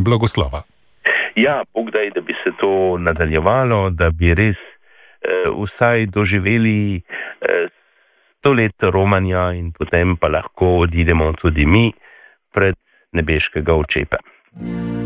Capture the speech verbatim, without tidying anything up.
in blagoslova. Ja, Bog daj, da bi se to nadaljevalo, da bi res eh, vsaj doživeli eh, sto let romanja in potem pa lahko odidemo tudi mi pred nebeškega očepa.